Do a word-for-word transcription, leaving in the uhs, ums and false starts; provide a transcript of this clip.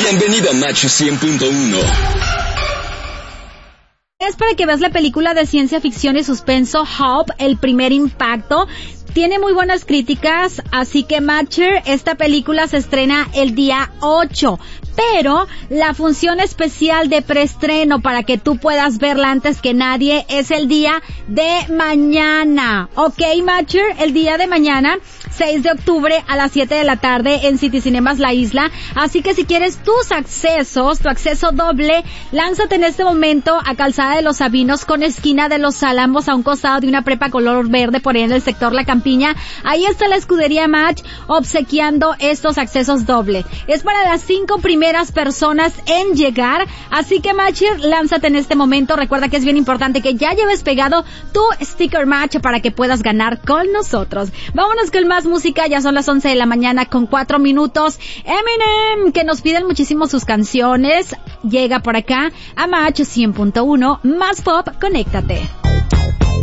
Bienvenido a Match cien punto uno. Es para que veas la película de ciencia ficción y suspenso Hope, El primer impacto. Tiene muy buenas críticas, así que Matcher, esta película se estrena el día ocho. Pero la función especial de preestreno para que tú puedas verla antes que nadie es el día de mañana. ¿Ok, Matcher? El día de mañana, seis de octubre a las siete de la tarde en City Cinemas La Isla. Así que si quieres tus accesos, tu acceso doble, lánzate en este momento a Calzada de los Sabinos con esquina de Los Álamos a un costado de una prepa color verde por ahí en el sector La Campiña. Ahí está la escudería Match obsequiando estos accesos doble. Es para las cinco primeras personas en llegar, así que Matcher, lánzate en este momento. Recuerda que es bien importante que ya lleves pegado tu sticker Match para que puedas ganar con nosotros. Vámonos con más música, ya son las once de la mañana con cuatro minutos. Eminem, que nos piden muchísimo sus canciones, llega por acá a Match cien punto uno, más pop, conéctate.